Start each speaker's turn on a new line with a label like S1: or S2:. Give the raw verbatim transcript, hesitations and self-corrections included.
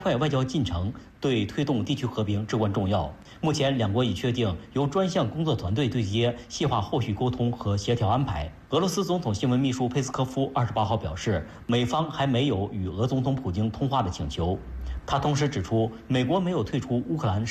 S1: 快外交进程对推动地区和平至关重要。目前，两国已确定由专项工作团队对接，细化后续沟通和协调安排。俄罗斯总统新闻秘书佩斯科夫二十八号表示，美方还没有与俄总统普京通话的请求。他同时指出，美国没有退出乌克兰